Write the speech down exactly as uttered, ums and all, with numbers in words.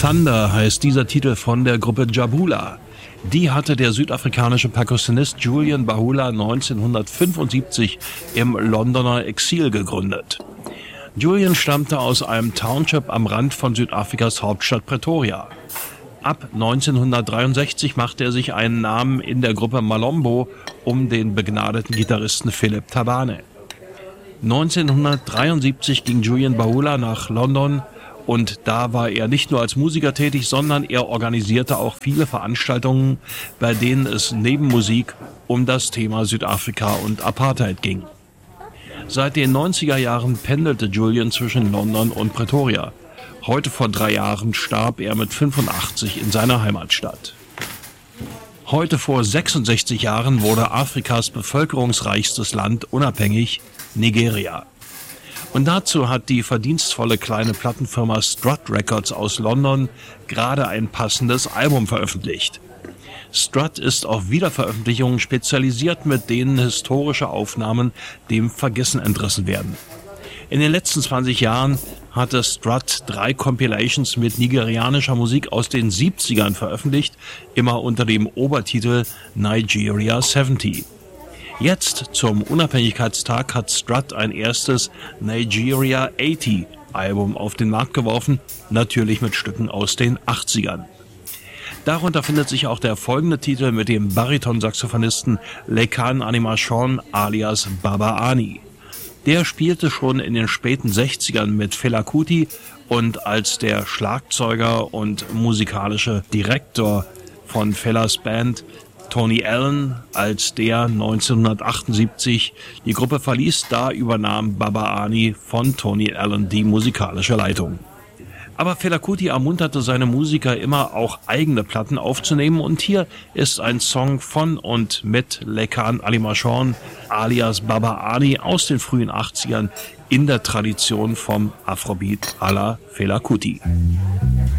Thunder heißt dieser Titel von der Gruppe Jabula. Die hatte der südafrikanische Perkussionist Julian Bhula neunzehnhundertfünfundsiebzig im Londoner Exil gegründet. Julian stammte aus einem Township am Rand von Südafrikas Hauptstadt Pretoria. Ab neunzehnhundertdreiundsechzig machte er sich einen Namen in der Gruppe Malombo um den begnadeten Gitarristen Philip Thabane. neunzehnhundertdreiundsiebzig ging Julian Bhula nach London und da war er nicht nur als Musiker tätig, sondern er organisierte auch viele Veranstaltungen, bei denen es neben Musik um das Thema Südafrika und Apartheid ging. Seit den neunziger Jahren pendelte Julian zwischen London und Pretoria. Heute vor drei Jahren starb er mit fünfundachtzig in seiner Heimatstadt. Heute vor sechsundsechzig Jahren wurde Afrikas bevölkerungsreichstes Land unabhängig, Nigeria. Und dazu hat die verdienstvolle kleine Plattenfirma Strut Records aus London gerade ein passendes Album veröffentlicht. Strut ist auf Wiederveröffentlichungen spezialisiert, mit denen historische Aufnahmen dem Vergessen entrissen werden. In den letzten zwanzig Jahren hatte Strut drei Compilations mit nigerianischer Musik aus den siebzigern veröffentlicht, immer unter dem Obertitel Nigeria siebzig. Jetzt, zum Unabhängigkeitstag, hat Strut ein erstes Nigeria achtzig Album auf den Markt geworfen, natürlich mit Stücken aus den achtzigern. Darunter findet sich auch der folgende Titel mit dem Bariton-Saxophonisten Lekan Animashon alias Baba Ani. Der spielte schon in den späten sechzigern mit Fela Kuti und als der Schlagzeuger und musikalische Direktor von Felas Band Tony Allen, als der neunzehnhundertachtundsiebzig die Gruppe verließ, da übernahm Baba Ani von Tony Allen die musikalische Leitung. Aber Fela Kuti ermunterte seine Musiker immer, auch eigene Platten aufzunehmen, und hier ist ein Song von und mit Lekan Animashon alias Baba Ani aus den frühen achtzigern in der Tradition vom Afrobeat à la Fela Kuti.